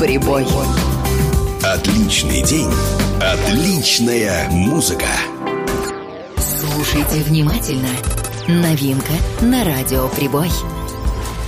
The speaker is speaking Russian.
Прибой. Отличный день, отличная музыка. Слушайте внимательно. Новинка на радио Прибой.